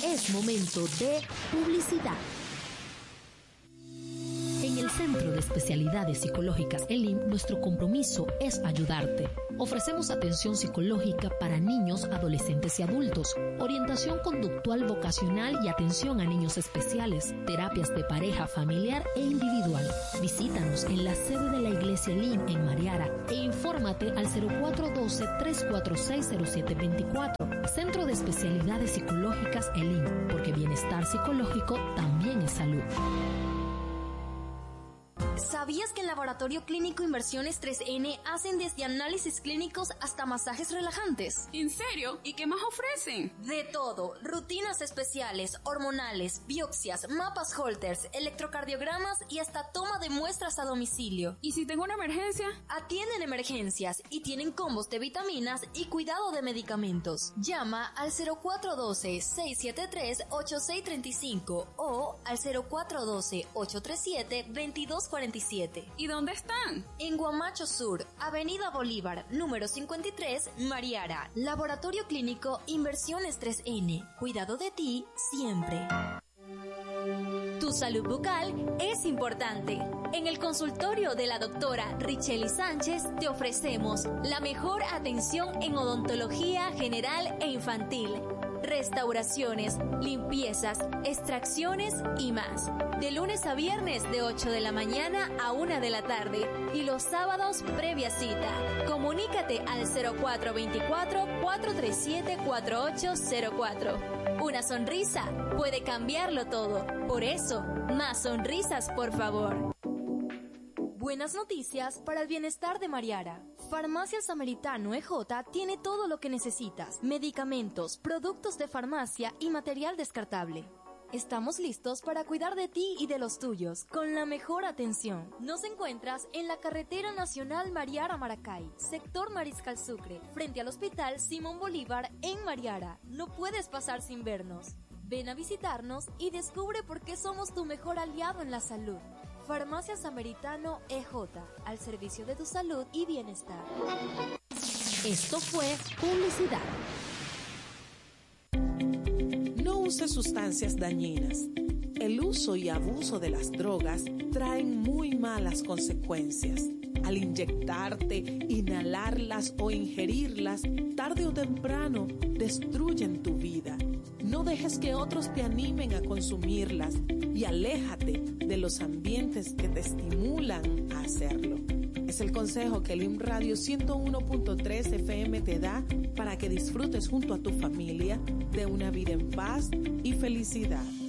Es momento de publicidad. En el Centro de Especialidades Psicológicas ELIM, nuestro compromiso es ayudarte. Ofrecemos atención psicológica para niños, adolescentes y adultos, orientación conductual vocacional y atención a niños especiales, terapias de pareja, familiar e individual. Visítanos en la sede de la Iglesia ELIM en Mariara e infórmate al 0412-346-0724. Centro de Especialidades Psicológicas ELIM, porque bienestar psicológico también es salud. ¿Sabías que en Laboratorio Clínico Inversiones 3N hacen desde análisis clínicos hasta masajes relajantes? ¿En serio? ¿Y qué más ofrecen? De todo, rutinas especiales, hormonales, biopsias, mapas Holters, electrocardiogramas y hasta toma de muestras a domicilio. ¿Y si tengo una emergencia? Atienden emergencias y tienen combos de vitaminas y cuidado de medicamentos. Llama al 0412-673-8635 o al 0412-837-2247. ¿Y dónde están? En Guamacho Sur, Avenida Bolívar, número 53, Mariara. Laboratorio Clínico Inversiones 3N. Cuidado de ti siempre. Tu salud bucal es importante. En el consultorio de la doctora Richely Sánchez te ofrecemos la mejor atención en odontología general e infantil, restauraciones, limpiezas, extracciones y más. De lunes a viernes de 8 de la mañana a 1 de la tarde y los sábados previa cita. Comunícate al 0424-437-4804. Una sonrisa puede cambiarlo todo. Por eso, más sonrisas, por favor. Buenas noticias para el bienestar de Mariara. Farmacia El Samaritano EJ tiene todo lo que necesitas: medicamentos, productos de farmacia y material descartable. Estamos listos para cuidar de ti y de los tuyos, con la mejor atención. Nos encuentras en la Carretera Nacional Mariara-Maracay, sector Mariscal Sucre, frente al Hospital Simón Bolívar en Mariara. No puedes pasar sin vernos. Ven a visitarnos y descubre por qué somos tu mejor aliado en la salud. Farmacia Samaritano EJ, al servicio de tu salud y bienestar. Esto fue publicidad. No use sustancias dañinas. El uso y abuso de las drogas traen muy malas consecuencias. Al inyectarte, inhalarlas o ingerirlas, tarde o temprano destruyen tu vida. No dejes que otros te animen a consumirlas y aléjate de los ambientes que te estimulan a hacerlo. Es el consejo que ELIM Radio 101.3 FM te da para que disfrutes junto a tu familia de una vida en paz y felicidad.